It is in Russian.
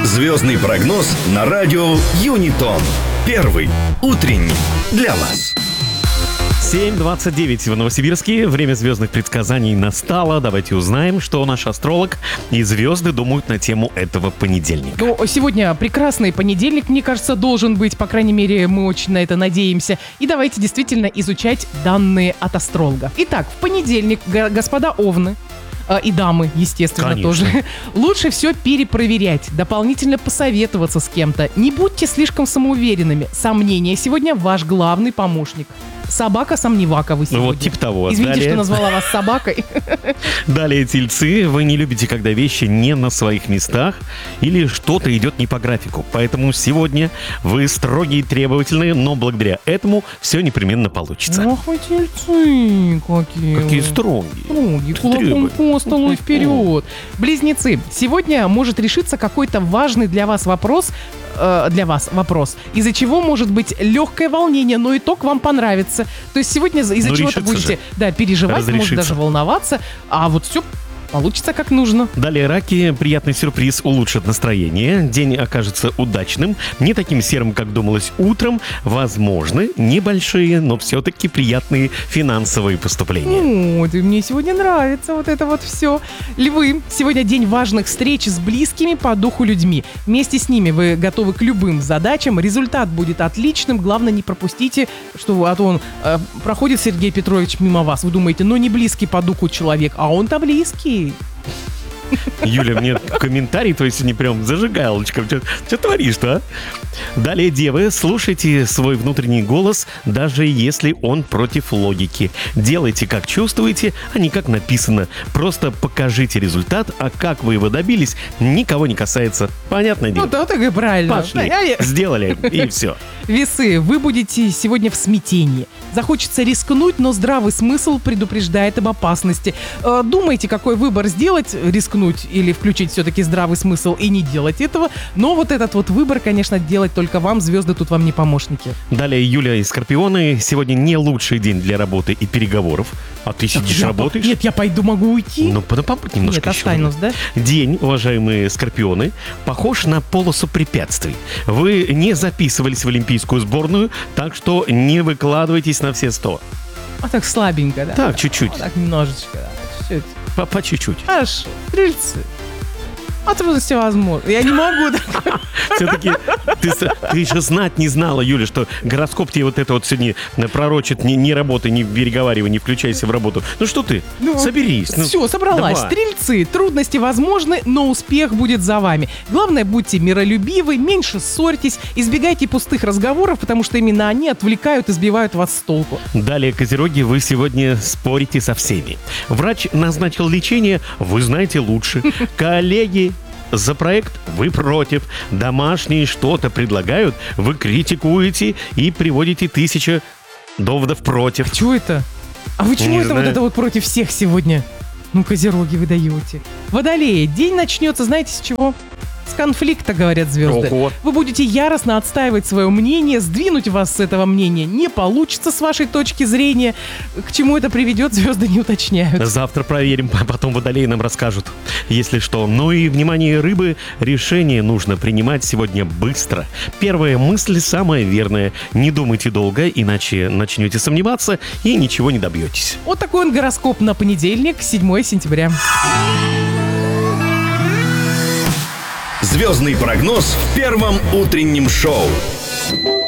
Звездный прогноз на радио Юнитон. Первый утренний для вас. 7:29 в Новосибирске. Время звездных предсказаний настало. Давайте узнаем, что наш астролог и звезды думают на тему этого понедельника. Ну, сегодня прекрасный понедельник, мне кажется, должен быть. По крайней мере, мы очень на это надеемся. И давайте действительно изучать данные от астролога. Итак, в понедельник, господа овны, и дамы, естественно, Конечно. тоже. Лучше все перепроверять, дополнительно посоветоваться с кем-то. Не будьте слишком самоуверенными. Сомнения сегодня ваш главный помощник. Собака-сомневака вы сегодня. Вот типа того. Извините, Далее. что назвала вас собакой. Далее, тельцы, вы не любите, когда вещи не на своих местах или что-то идет не по графику. Поэтому сегодня вы строгие и требовательные, но благодаря этому все непременно получится. Ох вы тельцы какие. Какие строгие. Строгие, кулаком по столу и вперед. Близнецы, сегодня может решиться какой-то важный для вас вопрос, из-за чего может быть легкое волнение, но итог вам понравится. То есть сегодня из-за чего-то будете переживать, может даже волноваться, а вот все получится как нужно. Далее, раки, приятный сюрприз улучшит настроение. День окажется удачным, не таким серым, как думалось утром. Возможны небольшие, но все-таки приятные финансовые поступления. Вот, и мне сегодня нравится вот это вот все. Львы, сегодня день важных встреч с близкими по духу людьми. Вместе с ними вы готовы к любым задачам. Результат будет отличным. Главное, не пропустите, что проходит Сергей Петрович мимо вас. Вы думаете, не близкий по духу человек, а он-то близкий. Юля, мне комментарий, то есть не прям зажигалочка. Что творишь-то, а? Далее, девы, слушайте свой внутренний голос, даже если он против логики. Делайте, как чувствуете, а не как написано. Просто покажите результат, а как вы его добились, никого не касается. Понятное дело? Ну, так и правильно. Пошли, сделали, и все. Весы, вы будете сегодня в смятении. Захочется рискнуть, но здравый смысл предупреждает об опасности. Думайте, какой выбор сделать, рискнуть или включить все-таки здравый смысл и не делать этого. Но вот этот вот выбор, конечно, делать только вам. Звезды тут вам не помощники. Далее, Юля и Скорпионы. Сегодня не лучший день для работы и переговоров. А ты сидишь, работаешь? Нет, я пойду, могу уйти. Ну, побудь немножко. Нет, останусь, да? День, уважаемые Скорпионы, похож на полосу препятствий. Вы не записывались в олимпийскую сборную, так что не выкладывайтесь на все 100. А так слабенько, да? Так, чуть-чуть. Так немножечко, да. Чуть-чуть. По чуть-чуть. Хорошо. Стрельцы. А трудности возможны. Я не могу. Все-таки ты же знать не знала, Юля, что гороскоп тебе вот это вот сегодня пророчит. Не работай, не переговаривай, не включайся в работу. Ну что ты? Соберись. Все, собралась. Давай. Стрельцы, трудности возможны, но успех будет за вами. Главное, будьте миролюбивы, меньше ссорьтесь, избегайте пустых разговоров, потому что именно они отвлекают и сбивают вас с толку. Далее, козероги, вы сегодня спорите со всеми. Врач назначил лечение, вы знаете лучше. Коллеги за проект, вы против. Домашние что-то предлагают, вы критикуете и приводите 1000 доводов против. А чего это? А вы чего это вот это вот против всех сегодня? Ну, козероги вы даете. Водолеи, день начнется, знаете, с чего? С конфликта, говорят звезды. Ого. Вы будете яростно отстаивать свое мнение, сдвинуть вас с этого мнения не получится с вашей точки зрения. К чему это приведет, звезды не уточняют. Завтра проверим, а потом водолеи нам расскажут, если что. Ну и, внимание, рыбы, решение нужно принимать сегодня быстро. Первая мысль самая верная. Не думайте долго, иначе начнете сомневаться и ничего не добьетесь. Вот такой он гороскоп на понедельник, 7 сентября. Звездный прогноз в первом утреннем шоу.